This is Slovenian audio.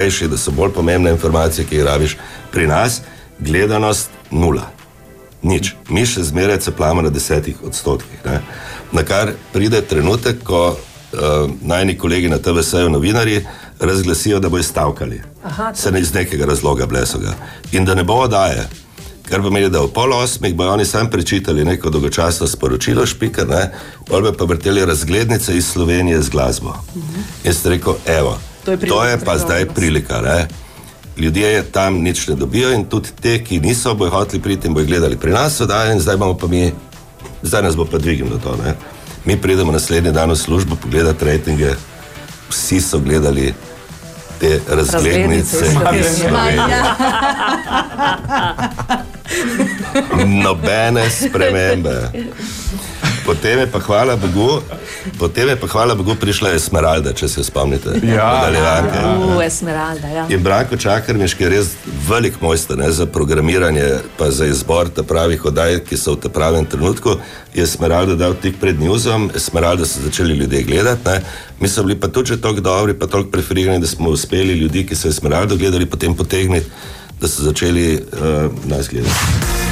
cenejši, da so bolj pomembne informacije, ki jih rabiš. Pri nas gledanost 0. Nič. Mi še zmeraj cepljamo na 10%. Ne? Na kar pride trenutek, ko najni kolegi na TVS-ju novinarji razglasijo, da bojo stavkali. Se ne iz nekega razloga blesoga. In da ne bo oddaje. Kar pomeni, da v 7:30 bojo oni sam prečitali neko dolgočasno sporočilo, špikar, ne, pol bi pa vrteli razglednice iz Slovenije z glasbo. In ste rekel, evo, to je pa zdaj prilika, ne. Ljudje tam nič ne dobijo in tudi te, ki niso, bojo hoteli priti in bojo gledali pri nas oddaje in zdaj nas bo pa dvignilo to, ne. Mi pridemo naslednji dan v službo pogledati rejtinge, vsi so gledali te razglednice iz Slovenije. Nobene spremembe. Potem je pa hvala Bogu prišla Esmeralda, če se spomnite. Esmeralda, ja. In Branko Čakarmiš, ki je res velik mojster, ne, za programiranje, pa za izbor pravih oddaj, ki so v tem pravem trenutku, je Esmeralda dal tik pred newsom, Esmeralda so začeli ljudje gledati, ne. Mi so bili pa tudi že toliko dobri, pa toliko preferirani, da smo uspeli ljudi, ki so Esmeraldo gledali, potem potegniti, da so začeli nas gledati.